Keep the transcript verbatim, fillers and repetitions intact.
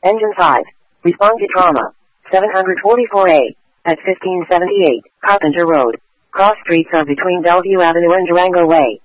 Engine five. Respond to trauma. seven forty-four A. At fifteen seventy-eight, Carpenter Road. Cross streets are between Bellevue Avenue and Durango Way.